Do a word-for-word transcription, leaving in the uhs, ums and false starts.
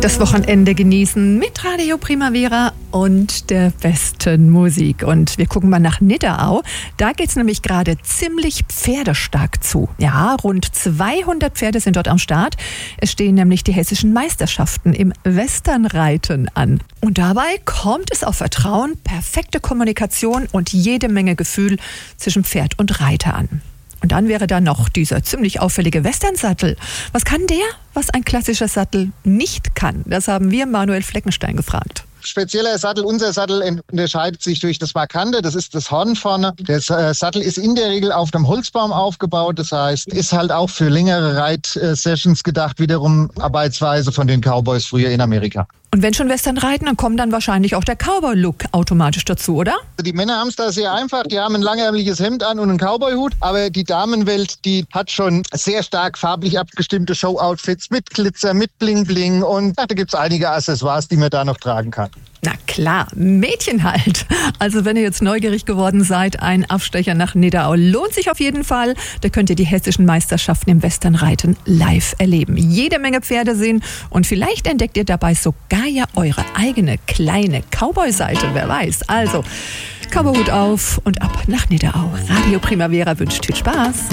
Das Wochenende genießen mit Radio Primavera und der besten Musik. Und wir gucken mal nach Nidderau. Da geht es nämlich gerade ziemlich pferdestark zu. Ja, rund zweihundert Pferde sind dort am Start. Es stehen nämlich die hessischen Meisterschaften im Westernreiten an. Und dabei kommt es auf Vertrauen, perfekte Kommunikation und jede Menge Gefühl zwischen Pferd und Reiter an. Und dann wäre da noch dieser ziemlich auffällige Westernsattel. Was kann der, was ein klassischer Sattel nicht kann? Das haben wir Manuel Fleckenstein gefragt. Spezieller Sattel, unser Sattel unterscheidet sich durch das Markante, das ist das Horn vorne. Der Sattel ist in der Regel auf einem Holzbaum aufgebaut, das heißt, ist halt auch für längere Reitsessions gedacht, wiederum Arbeitsweise von den Cowboys früher in Amerika. Und wenn schon Western reiten, dann kommt dann wahrscheinlich auch der Cowboy-Look automatisch dazu, oder? Die Männer haben es da sehr einfach, die haben ein langärmliches Hemd an und einen Cowboy-Hut, aber die Damenwelt, die hat schon sehr stark farblich abgestimmte Show-Outfits mit Glitzer, mit Bling-Bling und ja, da gibt es einige Accessoires, die man da noch tragen kann. Na klar, Mädchen halt. Also wenn ihr jetzt neugierig geworden seid, ein Abstecher nach Nidderau lohnt sich auf jeden Fall. Da könnt ihr die hessischen Meisterschaften im Westernreiten live erleben. Jede Menge Pferde sehen und vielleicht entdeckt ihr dabei sogar ja eure eigene kleine Cowboy-Seite, wer weiß. Also, Cowboyhut auf und ab nach Nidderau. Radio Primavera wünscht viel Spaß.